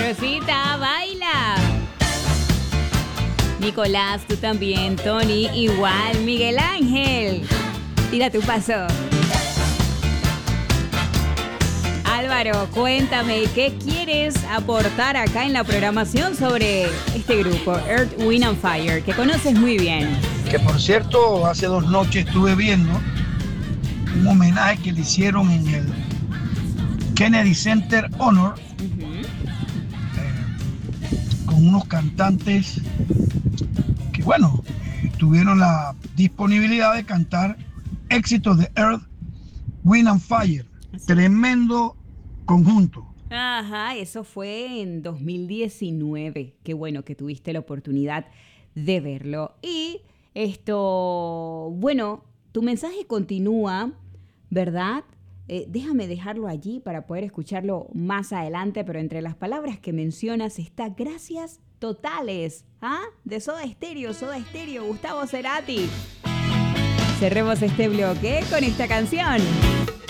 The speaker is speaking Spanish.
Rosita, baila. Nicolás, tú también. Tony, igual. Miguel Ángel, tira tu paso. Álvaro, cuéntame, ¿qué quieres aportar acá en la programación sobre este grupo, Earth, Wind and Fire, que conoces muy bien? Que por cierto, hace 2 noches estuve viendo un homenaje que le hicieron en el Kennedy Center Honor, con unos cantantes que, bueno, tuvieron la disponibilidad de cantar éxitos de Earth, Wind and Fire. Tremendo conjunto. Ajá, eso fue en 2019. Qué bueno que tuviste la oportunidad de verlo. Y esto, bueno, tu mensaje continúa, ¿verdad? Déjame dejarlo allí para poder escucharlo más adelante, pero entre las palabras que mencionas está gracias totales, ¿ah? De Soda Stereo, Gustavo Cerati. Cerremos este bloque con esta canción.